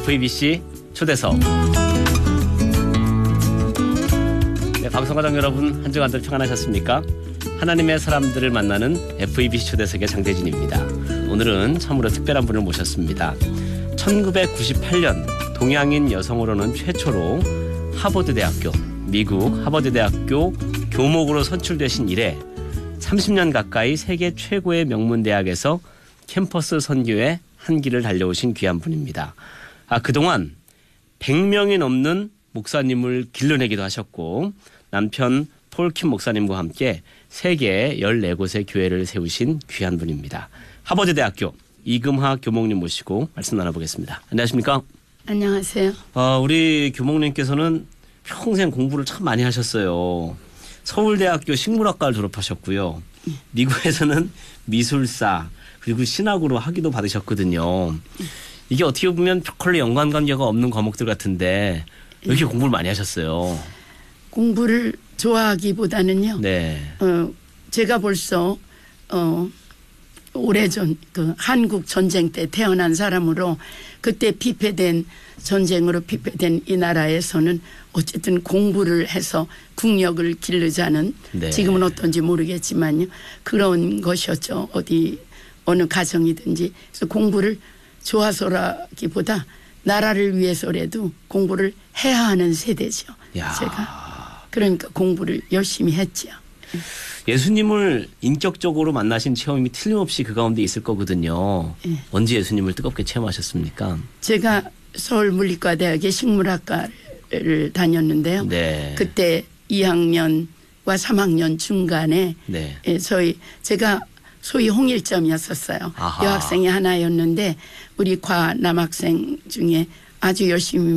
FEBC 초대석. 네, 방송가족 여러분 한 주간들 평안하셨습니까? 하나님의 사람들을 만나는 FEBC 초대석의 장대진입니다. 오늘은 참으로 특별한 분을 모셨습니다. 1998년 동양인 여성으로는 최초로 하버드대학교, 미국 하버드대학교 교목으로 선출되신 이래 30년 가까이 세계 최고의 명문대학에서 캠퍼스 선교에 한 길을 달려오신 귀한 분입니다. 그동안 100명이 넘는 목사님을 길러내기도 하셨고 남편 폴킴 목사님과 함께 세계 14곳의 교회를 세우신 귀한 분입니다. 하버드대학교 이금하 교목님 모시고 말씀 나눠보겠습니다. 안녕하십니까? 안녕하세요. 우리 교목님께서는 평생 공부를 참 많이 하셨어요. 서울대학교 식물학과를 졸업하셨고요. 미국에서는 미술사 그리고 신학으로 학위도 받으셨거든요. 이게 어떻게 보면 별로 연관관계가 없는 과목들 같은데 왜 이렇게 공부를 많이 하셨어요? 공부를 좋아하기보다는요. 네. 제가 벌써 오래전 그 한국 전쟁 때 태어난 사람으로 그때 전쟁으로 피폐된 이 나라에서는 어쨌든 공부를 해서 국력을 기르자는 네. 지금은 어떤지 모르겠지만요. 그런 것이었죠. 어느 가정이든지. 그래서 공부를 좋아서라기보다 나라를 위해서라도 공부를 해야 하는 세대죠. 야. 제가. 그러니까 공부를 열심히 했죠. 예수님을 인격적으로 만나신 체험이 틀림없이 그 가운데 있을 거거든요. 네. 언제 예수님을 뜨겁게 체험하셨습니까? 제가 서울물리과대학의 식물학과를 다녔는데요. 네. 그때 2학년과 3학년 중간에 네. 제가 소위 홍일점이었었어요. 아하. 여학생이 하나였는데 우리 과 남학생 중에 아주 열심히